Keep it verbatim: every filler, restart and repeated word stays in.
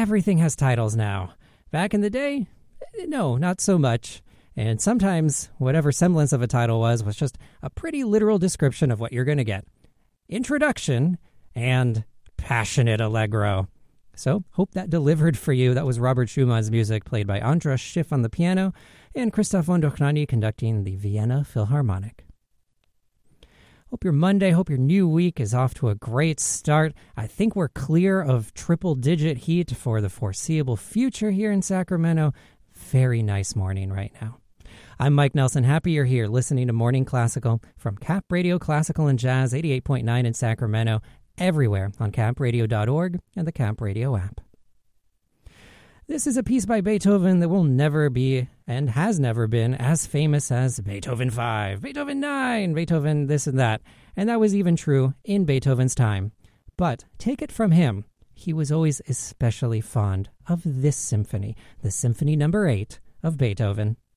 everything has titles now. Back in the day, no, not so much. And sometimes whatever semblance of a title was was just a pretty literal description of what you're going to get. Introduction and passionate allegro. So, hope that delivered for you. That was Robert Schumann's music, played by Andras Schiff on the piano and Christoph von Dochnani conducting the Vienna Philharmonic. Hope your Monday, hope your new week is off to a great start. I think we're clear of triple-digit heat for the foreseeable future here in Sacramento. Very nice morning right now. I'm Mike Nelson. Happy you're here listening to Morning Classical from Cap Radio Classical and Jazz, eighty-eight point nine in Sacramento, everywhere on cap radio dot org and the Cap Radio app. This is a piece by Beethoven that will never be, and has never been, as famous as Beethoven five, Beethoven nine, Beethoven this and that. And that was even true in Beethoven's time. But take it from him, he was always especially fond of this symphony, the Symphony Number eight of Beethoven.